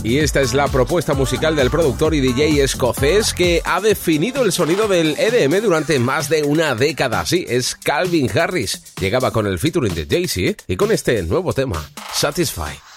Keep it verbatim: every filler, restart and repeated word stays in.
Y esta es la propuesta musical del productor y D J escocés que ha definido el sonido del E D M durante más de una década. Sí, es Calvin Harris. Llegaba con el featuring de Jay-Z y con este nuevo tema, Satisfy.